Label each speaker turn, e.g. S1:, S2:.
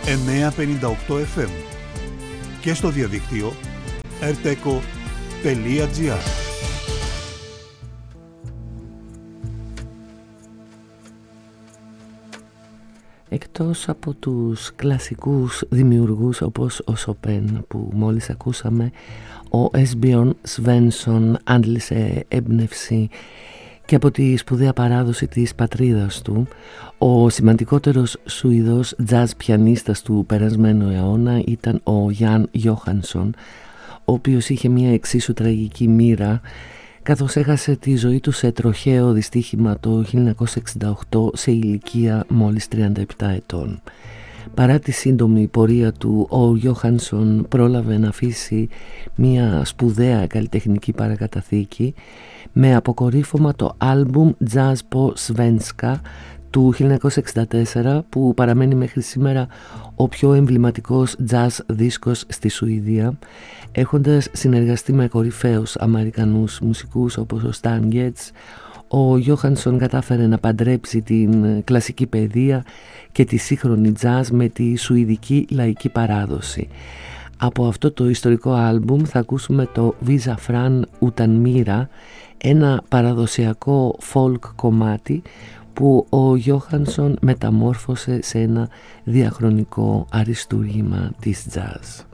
S1: 958 FM και στο διαδίκτυο rteco.gr.
S2: Εκτός από τους κλασικούς δημιουργούς όπως ο Σοπέν που μόλις ακούσαμε, ο Έσμπιον Σβένσον άντλησε έμπνευση και από τη σπουδαία παράδοση της πατρίδας του. Ο σημαντικότερος Σουηδός τζαζ πιανίστας του περασμένου αιώνα ήταν ο Γιάν Γιόχανσον, ο οποίος είχε μια εξίσου τραγική μοίρα καθώς έχασε τη ζωή του σε τροχαίο δυστύχημα το 1968 σε ηλικία μόλις 37 ετών. Παρά τη σύντομη πορεία του, ο Γιόχανσον πρόλαβε να αφήσει μια σπουδαία καλλιτεχνική παρακαταθήκη με αποκορύφωμα το άλμπουμ Jazz på Svenska του 1964, που παραμένει μέχρι σήμερα ο πιο εμβληματικός jazz δίσκος στη Σουηδία, έχοντας συνεργαστεί με κορυφαίους αμερικανούς μουσικούς όπως ο Stan Getz. Ο Γιόχανσον κατάφερε να παντρέψει την κλασική παιδεία και τη σύγχρονη jazz με τη σουηδική λαϊκή παράδοση. Από αυτό το ιστορικό άλμπουμ θα ακούσουμε το Visa Fran Utan Mira, ένα παραδοσιακό folk κομμάτι που ο Γιόχανσον μεταμόρφωσε σε ένα διαχρονικό αριστούργημα της jazz.